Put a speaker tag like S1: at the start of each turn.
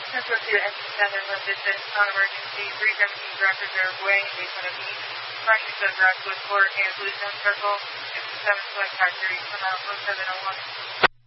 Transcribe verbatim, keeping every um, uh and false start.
S1: Central to engine seven, left distance, non-emergency, three seventeen ground reserve, way, basement of east, Franklin says Rockwood Court and Blue Zone Circle, six seven select factory, come out oh seven oh one.